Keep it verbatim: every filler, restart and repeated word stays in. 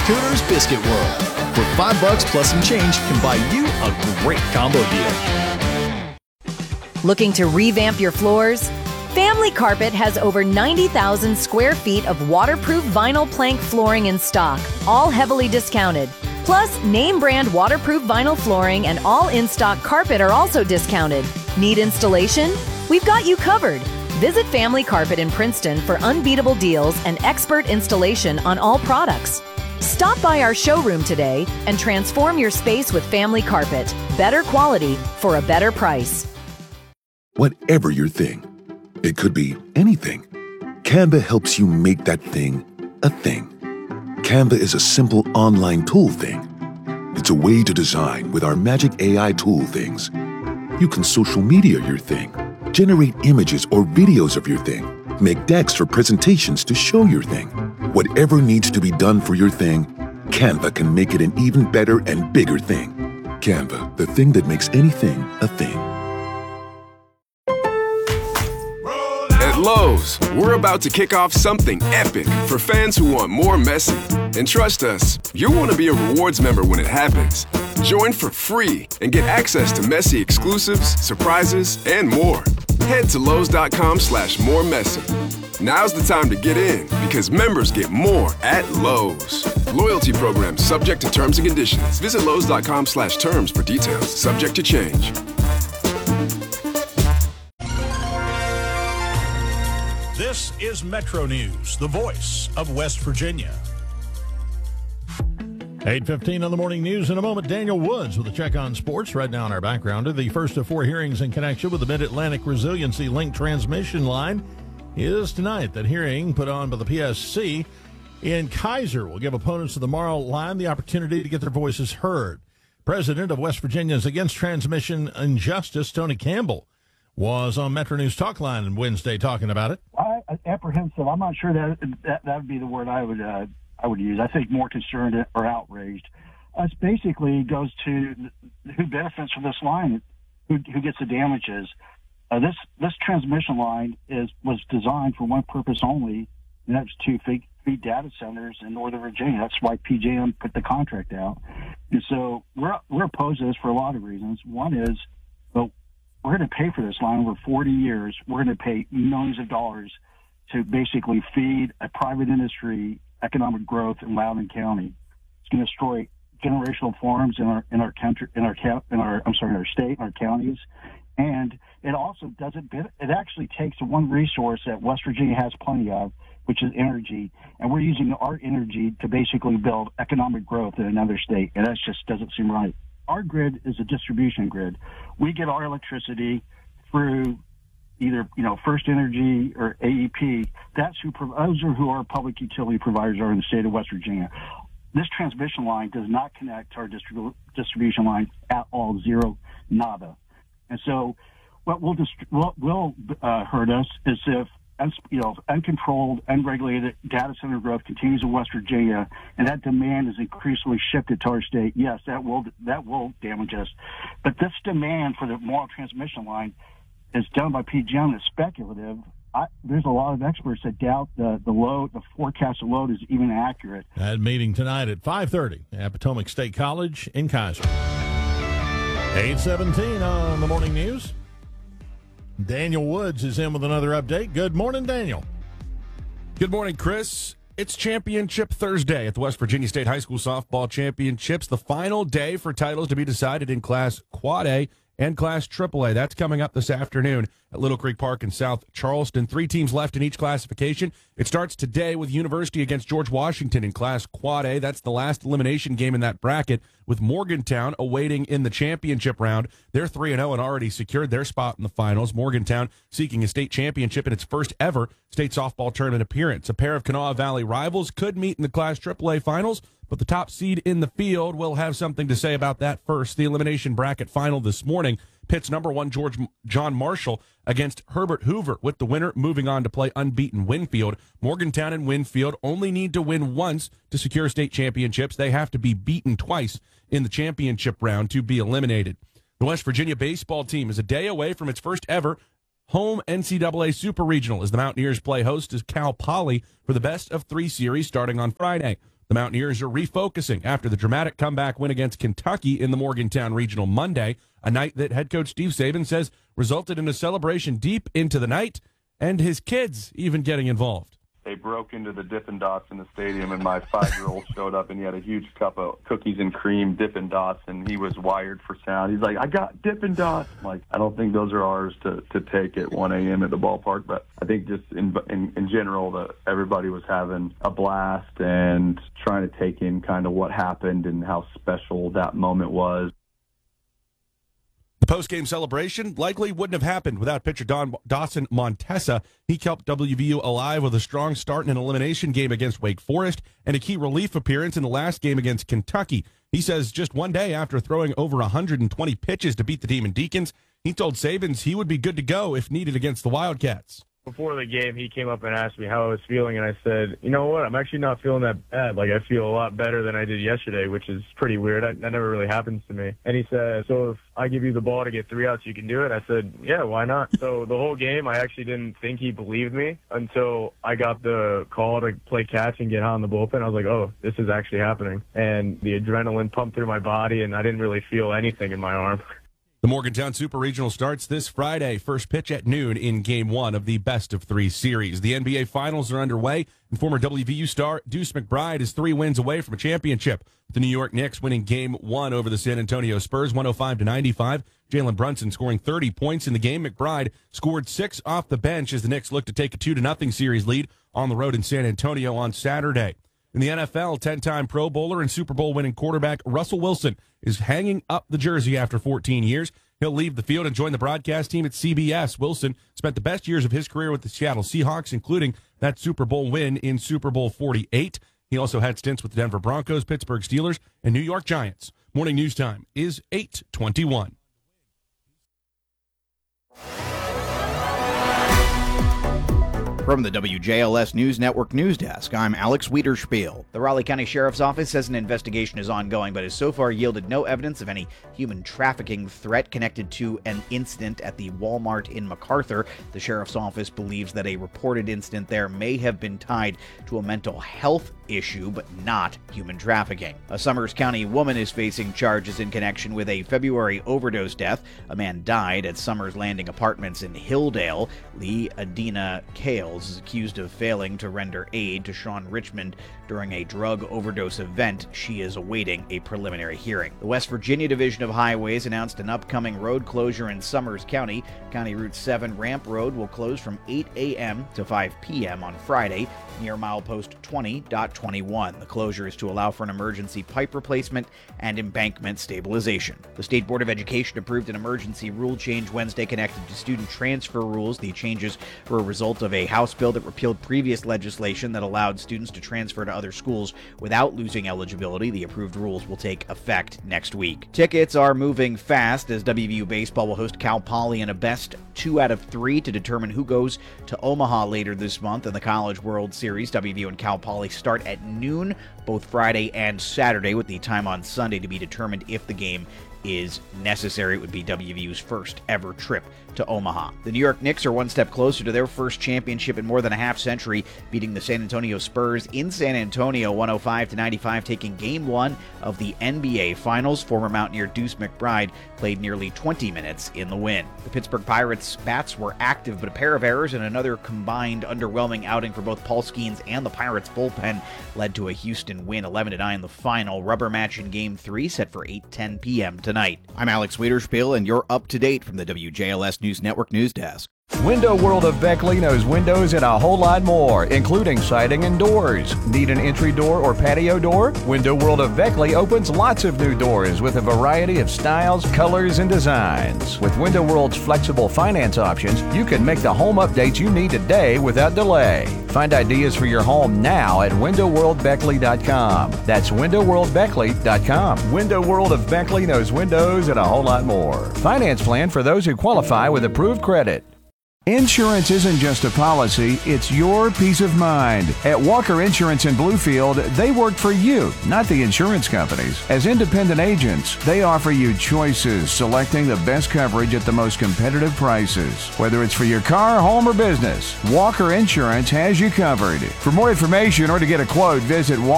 Cooters Biscuit World, where five bucks plus some change can buy you a great combo deal. Looking to revamp your floors? Family Carpet has over ninety thousand square feet of waterproof vinyl plank flooring in stock, all heavily discounted. Plus, name brand waterproof vinyl flooring and all in-stock carpet are also discounted. Need installation? We've got you covered. Visit Family Carpet in Princeton for unbeatable deals and expert installation on all products. Stop by our showroom today and transform your space with Family Carpet. Better quality for a better price. Whatever your thing, it could be anything. Canva helps you make that thing a thing. Canva is a simple online tool thing. It's a way to design with our magic A I tool things. You can social media your thing, generate images or videos of your thing, make decks for presentations to show your thing. Whatever needs to be done for your thing, Canva can make it an even better and bigger thing. Canva, the thing that makes anything a thing. At Lowe's, we're about to kick off something epic for fans who want more Messi. And trust us, you'll want to be a rewards member when it happens. Join for free and get access to Messi exclusives, surprises, and more. Head to Lowe's.com slash more Messi. Now's the time to get in because members get more at Lowe's. Loyalty program subject to terms and conditions. Visit Lowe's.com slash terms for details. Subject to change. This is Metro News, the voice of West Virginia. eight fifteen on the morning news. In a moment, Daniel Woods with a check on sports. Right now in our backgrounder, the first of four hearings in connection with the Mid-Atlantic Resiliency Link transmission line is tonight. That hearing put on by the P S C in Kaiser will give opponents of the Marl line the opportunity to get their voices heard. President of West Virginia's Against Transmission Injustice, Tony Campbell, was on Metro News Talk Line Wednesday talking about it. I, apprehensive. I'm not sure that that, that would be the word I would uh, I would use. I think more concerned or outraged. Uh, it basically goes to who benefits from this line, who, who gets the damages. Uh, this this transmission line is was designed for one purpose only, and that's to feed, feed data centers in Northern Virginia. That's why P J M put the contract out. And so we're we're opposed to this for a lot of reasons. One is, well, we're going to pay for this line over forty years. We're going to pay millions of dollars to basically feed a private industry economic growth in Loudoun County. It's going to destroy generational farms in our in our country, in our in our I'm sorry, in our state, in our counties, and it also doesn't. It actually takes the one resource that West Virginia has plenty of, which is energy, and we're using our energy to basically build economic growth in another state, and that just doesn't seem right. Our grid is a distribution grid. We get our electricity through either, you know, First Energy or A E P. That's who, those are who our public utility providers are in the state of West Virginia. This transmission line does not connect to our distribu- distribution line at all, zero, nada. And so what will dist- what will uh, hurt us is if, you know, uncontrolled, unregulated data center growth continues in West Virginia, and that demand is increasingly shifted to our state. Yes, that will that will damage us. But this demand for the Marl transmission line is done by P G M. It's speculative. I, there's a lot of experts that doubt the the load, the forecasted load is even accurate. That meeting tonight at five thirty at Potomac State College in Kaiser. eight seventeen on the morning news. Daniel Woods is in with another update. Good morning, Daniel. Good morning, Chris. It's Championship Thursday at the West Virginia State High School Softball Championships. The final day for titles to be decided in Class Quad A and Class Triple A. That's coming up this afternoon at Little Creek Park in South Charleston. Three teams left in each classification. It starts today with University against George Washington in Class Quad A. That's the last elimination game in that bracket, with Morgantown awaiting in the championship round. They're three and oh and already secured their spot in the finals. Morgantown seeking a state championship in its first ever state softball tournament appearance. A pair of Kanawha Valley rivals could meet in the Class Triple A finals, but the top seed in the field will have something to say about that first. The elimination bracket final this morning pits number one George John Marshall against Herbert Hoover, with the winner moving on to play unbeaten Winfield. Morgantown and Winfield only need to win once to secure state championships. They have to be beaten twice in the championship round to be eliminated. The West Virginia baseball team is a day away from its first ever home N C double A Super Regional as the Mountaineers play host to Cal Poly for the best of three series starting on Friday. The Mountaineers are refocusing after the dramatic comeback win against Kentucky in the Morgantown Regional Monday, a night that head coach Steve Saban says resulted in a celebration deep into the night and his kids even getting involved. They broke into the Dippin' Dots in the stadium, and my five-year-old showed up, and he had a huge cup of cookies and cream Dippin' Dots, and he was wired for sound. He's like, I got Dippin' Dots. I'm like, I don't think those are ours to, to take at one a.m. at the ballpark, but I think just in in, in general, that everybody was having a blast and trying to take in kind of what happened and how special that moment was. The post-game celebration likely wouldn't have happened without pitcher Don Dawson Montesa. He kept W V U alive with a strong start in an elimination game against Wake Forest and a key relief appearance in the last game against Kentucky. He says just one day after throwing over one hundred twenty pitches to beat the Demon Deacons, he told Sabans he would be good to go if needed against the Wildcats. Before the game, he came up and asked me how I was feeling, and I said, you know what, I'm actually not feeling that bad. Like, I feel a lot better than I did yesterday, which is pretty weird. I, that never really happens to me. And he said, so if I give you the ball to get three outs, you can do it? I said, yeah, why not? So the whole game, I actually didn't think he believed me until I got the call to play catch and get out in the bullpen. I was like, oh, this is actually happening. And the adrenaline pumped through my body, and I didn't really feel anything in my arm. The Morgantown Super Regional starts this Friday. First pitch at noon in Game one of the best of three series. The N B A Finals are underway, and former W V U star Deuce McBride is three wins away from a championship. The New York Knicks winning Game one over the San Antonio Spurs, one oh five to ninety-five. Jalen Brunson scoring thirty points in the game. McBride scored six off the bench as the Knicks look to take a two to nothing series lead on the road in San Antonio on Saturday. In the N F L, ten-time Pro Bowler and Super Bowl winning quarterback Russell Wilson is hanging up the jersey after fourteen years. He'll leave the field and join the broadcast team at C B S. Wilson spent the best years of his career with the Seattle Seahawks, including that Super Bowl win in Super Bowl forty-eight. He also had stints with the Denver Broncos, Pittsburgh Steelers, and New York Giants. Morning news time is eight twenty-one. From the W J L S News Network News Desk, I'm Alex Wiederspiel. The Raleigh County Sheriff's Office says an investigation is ongoing, but has so far yielded no evidence of any human trafficking threat connected to an incident at the Walmart in MacArthur. The Sheriff's Office believes that a reported incident there may have been tied to a mental health issue, but not human trafficking. A Summers County woman is facing charges in connection with a February overdose death. A man died at Summers Landing Apartments in Hilldale. Lee Adina Kales is accused of failing to render aid to Sean Richmond during a drug overdose event. She is awaiting a preliminary hearing. The West Virginia Division of Highways announced an upcoming road closure in Summers County. County Route seven Ramp Road will close from eight a.m. to five p.m. on Friday near milepost twenty point twenty-one. The closure is to allow for an emergency pipe replacement and embankment stabilization. The State Board of Education approved an emergency rule change Wednesday connected to student transfer rules. The changes were a result of a House bill that repealed previous legislation that allowed students to transfer to other schools without losing eligibility. The approved rules will take effect next week. Tickets are moving fast as W V U baseball will host Cal Poly in a best two out of three to determine who goes to Omaha later this month in the College World Series. W V U and Cal Poly start at noon both Friday and Saturday, with the time on Sunday to be determined if the game is necessary. It would be W V U's first ever trip to Omaha. The New York Knicks are one step closer to their first championship in more than a half century, beating the San Antonio Spurs in San Antonio one oh five to ninety-five, taking game one of the N B A Finals. Former Mountaineer Deuce McBride played nearly twenty minutes in the win. The Pittsburgh Pirates bats were active, but a pair of errors and another combined underwhelming outing for both Paul Skeens and the Pirates bullpen led to a Houston win eleven to nine. The final rubber match in game three set for eight ten p.m. tonight. I'm Alex Wiederspiel, and you're up to date from the W J L S News Network News Desk. Window World of Beckley knows windows and a whole lot more, including siding and doors. Need an entry door or patio door? Window World of Beckley opens lots of new doors with a variety of styles, colors, and designs. With Window World's flexible finance options, you can make the home updates you need today without delay. Find ideas for your home now at window world beckley dot com. That's window world beckley dot com. Window World of Beckley knows windows and a whole lot more. Finance plan for those who qualify with approved credit. Insurance isn't just a policy, it's your peace of mind. At Walker Insurance in Bluefield, they work for you, not the insurance companies. As independent agents, they offer you choices, selecting the best coverage at the most competitive prices. Whether it's for your car, home, or business, Walker Insurance has you covered. For more information or to get a quote, visit Walker